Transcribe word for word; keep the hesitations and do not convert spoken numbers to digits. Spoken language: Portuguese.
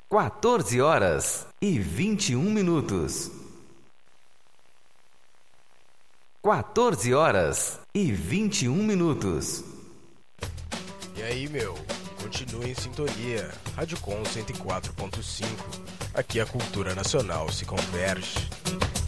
quatorze horas e vinte e um minutos. quatorze horas e vinte e um minutos. E aí, meu? Continue em sintonia. Rádio Com cento e quatro ponto cinco. Aqui a cultura nacional se converge.